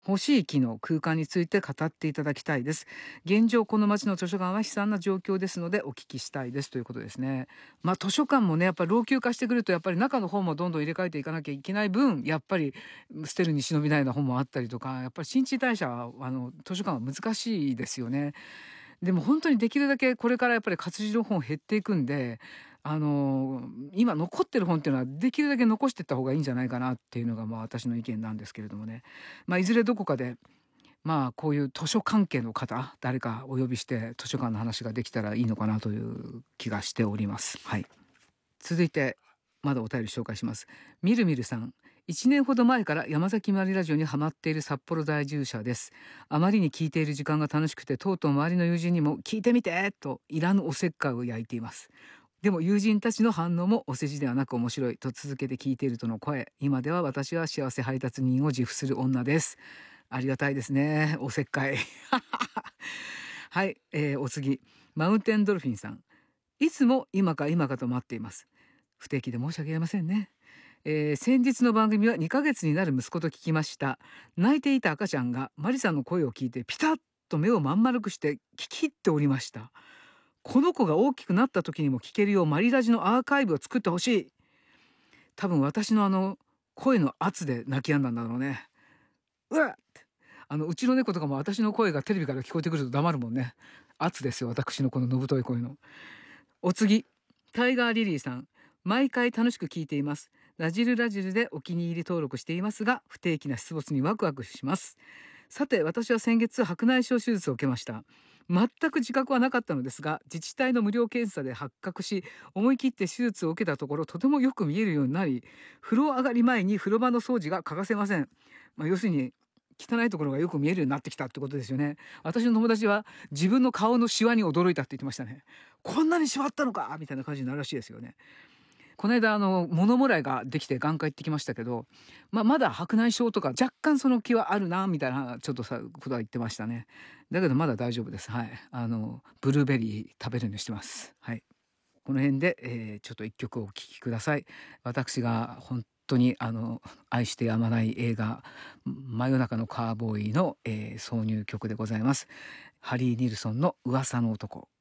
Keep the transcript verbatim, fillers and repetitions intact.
欲しい機能、空間について語っていただきたいです。現状この町の図書館は悲惨な状況ですのでお聞きしたいですということですね。まあ図書館もね、やっぱり老朽化してくるとやっぱり中の本もどんどん入れ替えていかなきゃいけない分、やっぱり捨てるに忍びないような本もあったりとか、やっぱり新陳代謝はあの図書館は難しいですよね。でも本当にできるだけこれからやっぱり活字の本減っていくんで、あの、今残ってる本っていうのはできるだけ残していった方がいいんじゃないかなっていうのが、まあ、私の意見なんですけれどもね。まあ、いずれどこかで、まあ、こういう図書関係の方、誰かお呼びして図書館の話ができたらいいのかなという気がしております。はい。続いて、まだお便り紹介します。みるみるさん。いちねんほど前から山崎まりラジオにハマっている札幌在住者です。あまりに聞いている時間が楽しくて、とうとう周りの友人にも聞いてみてといらぬおせっかいを焼いています。でも友人たちの反応もお世辞ではなく面白いと続けて聞いているとの声。今では私は幸せ配達人を自負する女です。ありがたいですね。おせっかい。はい、えー、お次。マウンテンドルフィンさん。いつも今か今かと待っています。不定期で申し訳ありませんね。えー先日の番組はにかげつになる息子と聞きました。泣いていた赤ちゃんがマリさんの声を聞いてピタッと目をまん丸くして聞き入っておりました。この子が大きくなった時にも聞けるようマリラジのアーカイブを作ってほしい。多分私のあの声の圧で泣き止んだんだろうね。うわっあのうちの猫とかも私の声がテレビから聞こえてくると黙るもんね。圧ですよ、私のこののぶとい声の。お次、タイガーリリーさん。毎回楽しく聞いています。ラジルラジルでお気に入り登録していますが、不定期な出没にワクワクします。さて、私は先月白内障手術を受けました。全く自覚はなかったのですが、自治体の無料検査で発覚し、思い切って手術を受けたところ、とてもよく見えるようになり、風呂上がり前に風呂場の掃除が欠かせません。まあ、要するに、汚いところがよく見えるようになってきたってことですよね。私の友達は自分の顔のシワに驚いたって言ってましたね。こんなにシワったのかみたいな感じになるらしいですよね。この間あの物もらいができて眼科行ってきましたけど、まあ、まだ白内障とか若干その気はあるなみたいなちょっとさことは言ってましたね。だけどまだ大丈夫です。はい。あのブルーベリー食べるようにしてます。はい。この辺で、えーちょっと一曲お聴きください。私が本当にあの愛してやまない映画真夜中のカーボーイの、えー挿入曲でございます。ハリー・ニルソンの噂の男。